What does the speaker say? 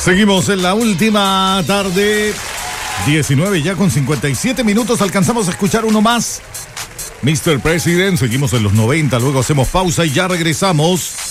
Seguimos en la última tarde, 19 ya con 57 minutos, alcanzamos a escuchar uno más. Mr. President, seguimos en los 90, luego hacemos pausa y ya regresamos.